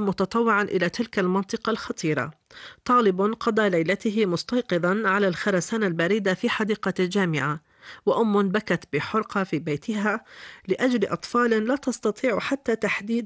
متطوعا إلى تلك المنطقة الخطيرة. طالب قضى ليلته مستيقظا على الخرسانة الباردة في حديقة الجامعة، وأم بكت بحرقة في بيتها لأجل أطفال لا تستطيع حتى تحديد